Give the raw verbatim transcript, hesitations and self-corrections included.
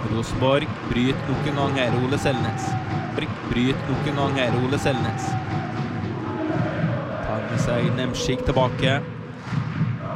Rosenborg bryter nok en gang her, Ole Selnes. Bryter nok en gang her, Ole Selnes. Tar med seg Nemsik tilbake.